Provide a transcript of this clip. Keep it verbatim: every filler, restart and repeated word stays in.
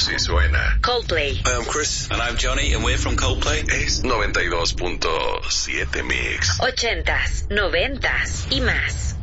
Así suena Coldplay. Hi, I'm Chris. And I'm Johnny, and we're from Coldplay. Es noventa y dos punto siete Mix. Ochentas, noventas y más.